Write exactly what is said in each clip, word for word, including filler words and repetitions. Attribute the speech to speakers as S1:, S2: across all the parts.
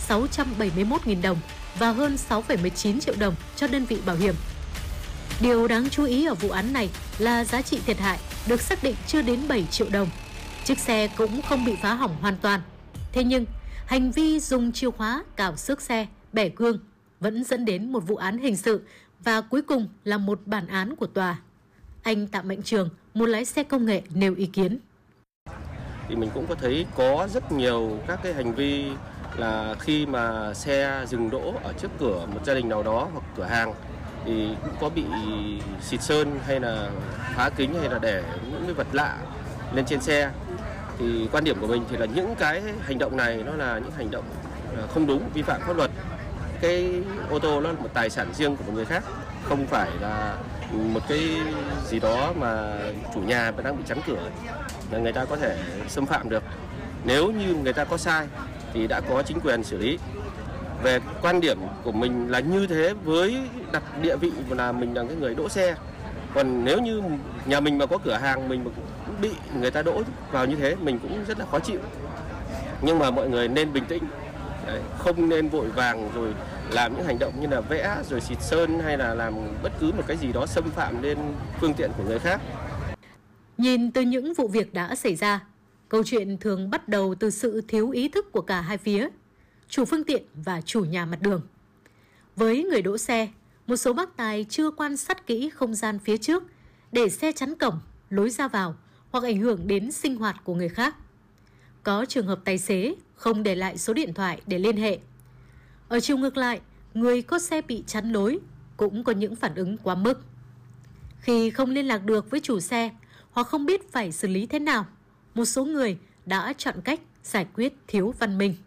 S1: sáu trăm bảy mươi mốt nghìn đồng và hơn sáu phẩy mười chín triệu đồng cho đơn vị bảo hiểm. Điều đáng chú ý ở vụ án này là giá trị thiệt hại được xác định chưa đến bảy triệu đồng. Chiếc xe cũng không bị phá hỏng hoàn toàn. Thế nhưng, hành vi dùng chìa khóa cào xước xe, bẻ gương vẫn dẫn đến một vụ án hình sự và cuối cùng là một bản án của tòa. Anh Tạ Mạnh Trường, một lái xe công nghệ nêu ý kiến.
S2: Thì mình cũng có thấy có rất nhiều các cái hành vi là khi mà xe dừng đỗ ở trước cửa một gia đình nào đó hoặc cửa hàng thì cũng có bị xịt sơn hay là phá kính hay là để những cái vật lạ lên trên xe. Thì quan điểm của mình thì là những cái hành động này nó là những hành động không đúng, vi phạm pháp luật. Cái ô tô nó là một tài sản riêng của một người khác, không phải là một cái gì đó mà chủ nhà đang bị chắn cửa là người ta có thể xâm phạm được. Nếu như người ta có sai thì đã có chính quyền xử lý. Về quan điểm của mình là như thế với đặt địa vị là mình là cái người đỗ xe. Còn nếu như nhà mình mà có cửa hàng mình mà cũng bị người ta đỗ vào như thế mình cũng rất là khó chịu. Nhưng mà mọi người nên bình tĩnh, đấy, không nên vội vàng rồi làm những hành động như là vẽ rồi xịt sơn hay là làm bất cứ một cái gì đó xâm phạm đến phương tiện của người khác.
S1: Nhìn từ những vụ việc đã xảy ra, câu chuyện thường bắt đầu từ sự thiếu ý thức của cả hai phía, chủ phương tiện và chủ nhà mặt đường. Với người đỗ xe, một số bác tài chưa quan sát kỹ không gian phía trước để xe chắn cổng, lối ra vào hoặc ảnh hưởng đến sinh hoạt của người khác. Có trường hợp tài xế không để lại số điện thoại để liên hệ. Ở chiều ngược lại, người có xe bị chắn lối cũng có những phản ứng quá mức. Khi không liên lạc được với chủ xe hoặc không biết phải xử lý thế nào, một số người đã chọn cách giải quyết thiếu văn minh.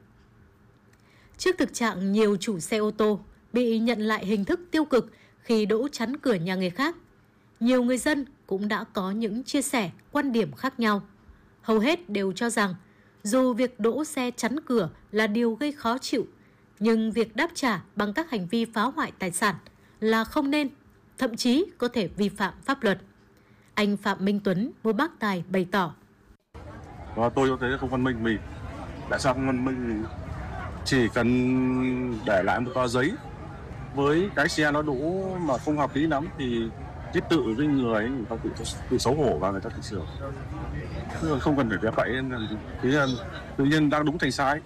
S1: Trước thực trạng nhiều chủ xe ô tô bị nhận lại hình thức tiêu cực khi đỗ chắn cửa nhà người khác, nhiều người dân cũng đã có những chia sẻ, quan điểm khác nhau. Hầu hết đều cho rằng dù việc đỗ xe chắn cửa là điều gây khó chịu, nhưng việc đáp trả bằng các hành vi phá hoại tài sản là không nên, thậm chí có thể vi phạm pháp luật. Anh Phạm Minh Tuấn, một bác tài bày tỏ.
S3: Và tôi có thấy không văn minh mình. Tại sao không văn minh? Chỉ cần để lại một tờ giấy với cái xe nó đỗ mà không hợp lý lắm thì cái tự với người ấy, người ta tự, tự xấu hổ và người ta tự sửa. Không cần phải vẽ vậy nên tự nhiên đang đúng thành sai.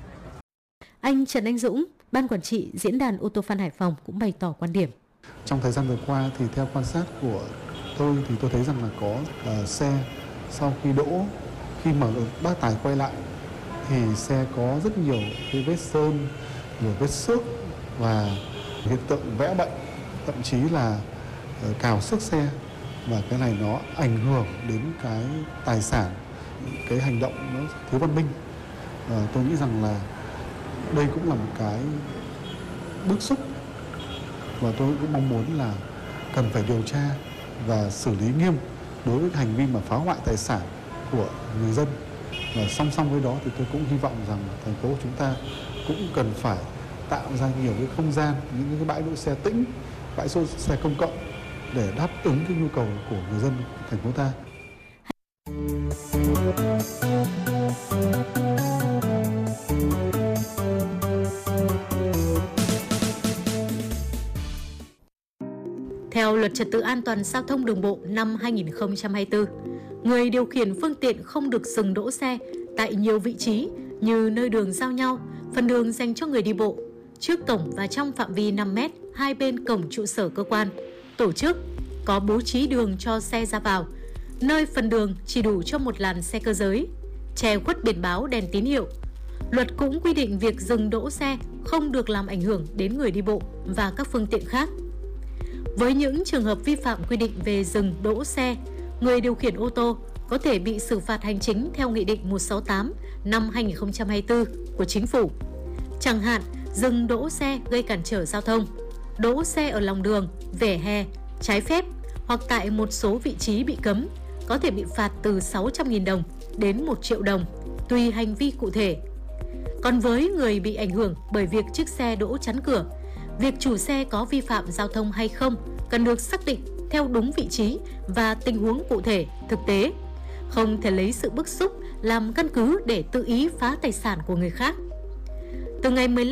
S1: Anh Trần Anh Dũng, Ban Quản trị Diễn đàn ô tô Phan Hải Phòng cũng bày tỏ quan điểm.
S4: Trong thời gian vừa qua thì theo quan sát của tôi thì tôi thấy rằng là có uh, xe sau khi đỗ, khi mà bác tài quay lại thì xe có rất nhiều cái vết sơn, nhiều vết xước và hiện tượng vẽ bậy, thậm chí là uh, cào xước xe, và cái này nó ảnh hưởng đến cái tài sản, cái hành động nó thiếu văn minh. Uh, tôi nghĩ rằng là đây cũng là một cái bức xúc và tôi cũng mong muốn là cần phải điều tra và xử lý nghiêm đối với hành vi mà phá hoại tài sản của người dân. Và song song với đó thì tôi cũng hy vọng rằng thành phố của chúng ta cũng cần phải tạo ra nhiều cái không gian, những cái bãi đỗ xe tĩnh, bãi đỗ xe công cộng để đáp ứng cái nhu cầu của người dân thành phố ta.
S1: Theo Luật Trật tự An toàn Giao thông Đường bộ năm hai nghìn không trăm hai mươi tư, người điều khiển phương tiện không được dừng đỗ xe tại nhiều vị trí như nơi đường giao nhau, phần đường dành cho người đi bộ, trước cổng và trong phạm vi năm mét hai bên cổng trụ sở cơ quan, tổ chức, có bố trí đường cho xe ra vào, nơi phần đường chỉ đủ cho một làn xe cơ giới, che khuất biển báo đèn tín hiệu. Luật cũng quy định việc dừng đỗ xe không được làm ảnh hưởng đến người đi bộ và các phương tiện khác. Với những trường hợp vi phạm quy định về dừng đỗ xe, người điều khiển ô tô có thể bị xử phạt hành chính theo Nghị định một trăm sáu mươi tám năm hai nghìn không trăm hai mươi tư của Chính phủ. Chẳng hạn, dừng đỗ xe gây cản trở giao thông, đỗ xe ở lòng đường, vỉa hè, trái phép hoặc tại một số vị trí bị cấm, có thể bị phạt từ sáu trăm nghìn đồng đến một triệu đồng, tùy hành vi cụ thể. Còn với người bị ảnh hưởng bởi việc chiếc xe đỗ chắn cửa, việc chủ xe có vi phạm giao thông hay không cần được xác định theo đúng vị trí và tình huống cụ thể, thực tế. Không thể lấy sự bức xúc làm căn cứ để tự ý phá tài sản của người khác. Từ ngày mười lăm